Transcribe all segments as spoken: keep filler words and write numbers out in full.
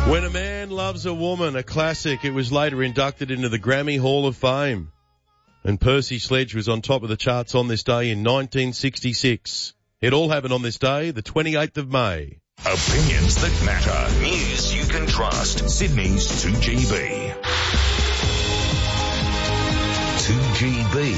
When a Man Loves a Woman, a classic. It was later inducted into the Grammy Hall of Fame. And Percy Sledge was on top of the charts on this day in nineteen sixty-six. It all happened on this day, the twenty-eighth of May. Opinions that matter. News you can trust. Sydney's two G B. two G B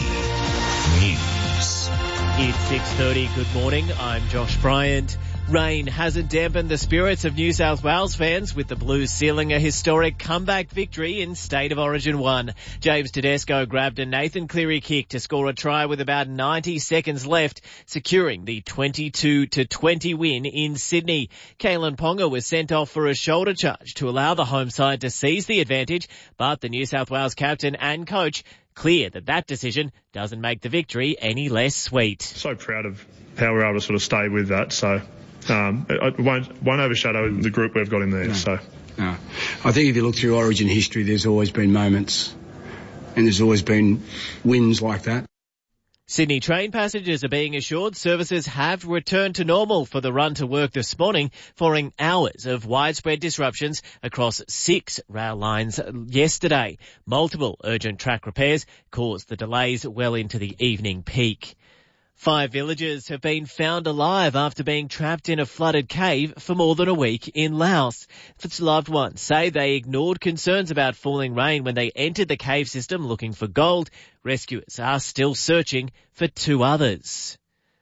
News. It's six thirty. Good morning. I'm Josh Bryant. Rain hasn't dampened the spirits of New South Wales fans, with the Blues sealing a historic comeback victory in State of Origin one. James Tedesco grabbed a Nathan Cleary kick to score a try with about ninety seconds left, securing the twenty-two to twenty win in Sydney. Kalen Ponga was sent off for a shoulder charge to allow the home side to seize the advantage, but the New South Wales captain and coach clear that that decision doesn't make the victory any less sweet. So proud of how we're able to sort of stay with that. So um, it won't, won't overshadow the group we've got in there. No, so no. I think if you look through Origin history, there's always been moments and there's always been wins like that. Sydney train passengers are being assured services have returned to normal for the run to work this morning, following hours of widespread disruptions across six rail lines yesterday. Multiple urgent track repairs caused the delays well into the evening peak. Five villagers have been found alive after being trapped in a flooded cave for more than a week in Laos. Its loved ones say they ignored concerns about falling rain when they entered the cave system looking for gold. Rescuers are still searching for two others.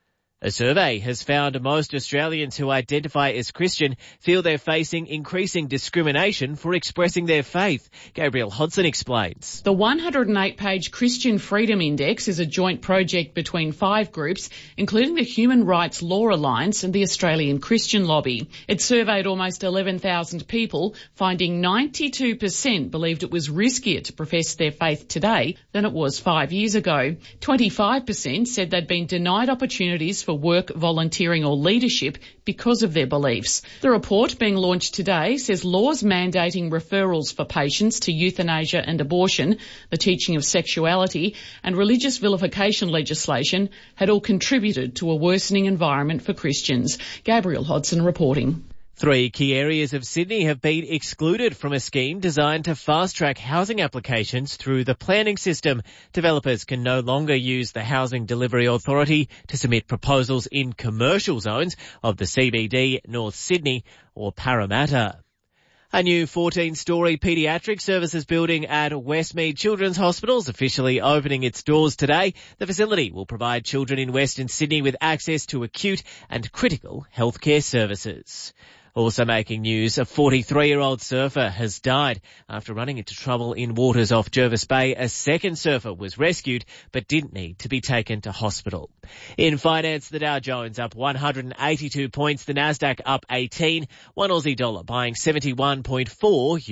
A survey has found most Australians who identify as Christian feel they're facing increasing discrimination for expressing their faith. Gabrielle Hodson explains. The one hundred eight page Christian Freedom Index is a joint project between five groups, including the Human Rights Law Alliance and the Australian Christian Lobby. It surveyed almost eleven thousand people, finding ninety-two percent believed it was riskier to profess their faith today than it was five years ago. twenty-five percent said they'd been denied opportunities for work, volunteering or leadership because of their beliefs. The report, being launched today, says laws mandating referrals for patients to euthanasia and abortion, the teaching of sexuality and religious vilification legislation had all contributed to a worsening environment for Christians. Gabrielle Hodson reporting. Three key areas of Sydney have been excluded from a scheme designed to fast-track housing applications through the planning system. Developers can no longer use the Housing Delivery Authority to submit proposals in commercial zones of the C B D, North Sydney or Parramatta. A new fourteen-storey paediatric services building at Westmead Children's Hospital is officially opening its doors today. The facility will provide children in Western Sydney with access to acute and critical healthcare services. Also making news, a forty-three-year-old surfer has died after running into trouble in waters off Jervis Bay. A second surfer was rescued but didn't need to be taken to hospital. In finance, the Dow Jones up one hundred eighty-two points, the Nasdaq up eighteen, one Aussie dollar buying seventy-one point four